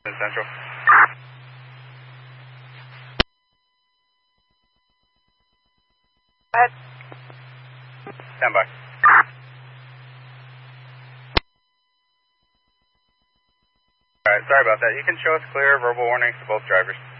Central. Go ahead. Stand by. Alright, sorry about that. You can show us clear verbal warnings to both drivers.